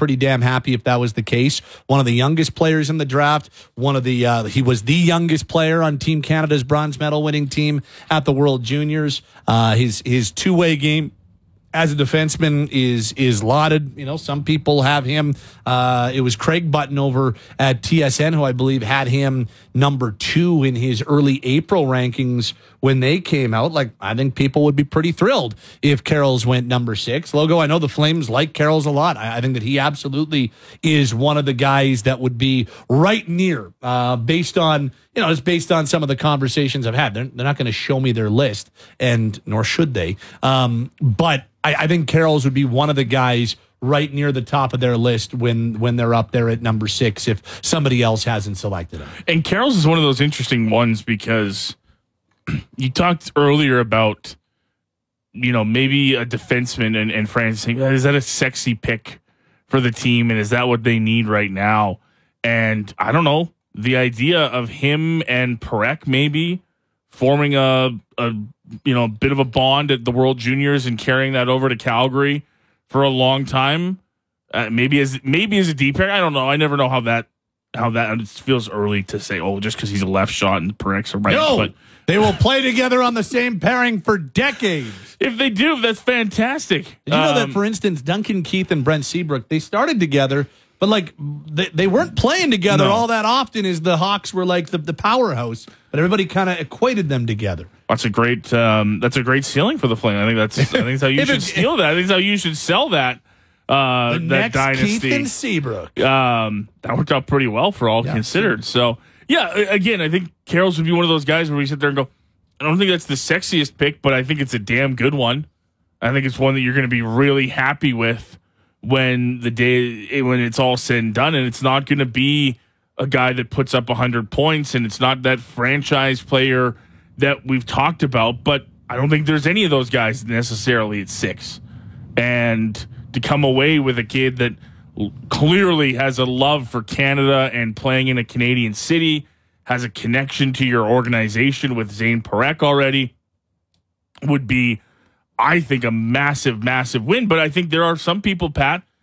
pretty damn happy if that was the case. One of the youngest players in the draft. He was the youngest player on Team Canada's bronze medal winning team at the World Juniors. His two-way game as a defenseman is lauded. You know, some people have him. It was Craig Button over at TSN who I believe had him number 2 in his early April rankings when they came out. Like, I think people would be pretty thrilled if Carroll's went number 6. Logo, I know the Flames like Carroll's a lot. I think that he absolutely is one of the guys that would be right near, based on some of the conversations I've had. They're not going to show me their list, and nor should they. But I think Carroll's would be one of the guys right near the top of their list when they're up there at number 6 if somebody else hasn't selected him. And Carroll's is one of those interesting ones because you talked earlier about, maybe a defenseman and Francis saying, is that a sexy pick for the team, and is that what they need right now? And I don't know, the idea of him and Parekh maybe forming a bit of a bond at the World Juniors and carrying that over to Calgary for a long time, maybe as a deep pair. I don't know. I never know how that it feels early to say, just because he's a left shot and Pareks are right. No, but they will play together on the same pairing for decades. If they do, that's fantastic. Did you know that, for instance, Duncan Keith and Brent Seabrook, they started together, but like they weren't playing together all that often as the Hawks were like the powerhouse, but everybody kind of equated them together. That's a great ceiling for the Flame. I think that's how you should steal that. I think that's how you should sell that. The that next dynasty. Keith and Seabrook. That worked out pretty well for all considered. So yeah, again, I think Carroll's would be one of those guys where we sit there and go, I don't think that's the sexiest pick, but I think it's a damn good one. I think it's one that you're going to be really happy with when it's all said and done, and it's not going to be a guy that puts up 100 points, and it's not that franchise player that we've talked about, but I don't think there's any of those guys necessarily at 6. And to come away with a kid that clearly has a love for Canada and playing in a Canadian city, has a connection to your organization with Zane Parekh already, would be, I think, a massive, massive win. But I think there are some people, Pat,